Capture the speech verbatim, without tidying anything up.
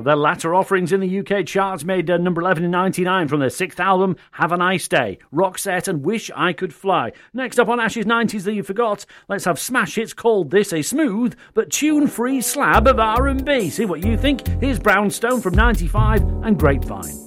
their latter offerings in the U K charts made uh, number eleven in ninety-nine from their sixth album, Have a Nice Day, Roxette and Wish I Could Fly. Next up on Ash's nineties that you forgot, let's have smash hits called this a smooth but tune-free slab of R and B. See what you think. Here's Brownstone from ninety-five and Grapevine.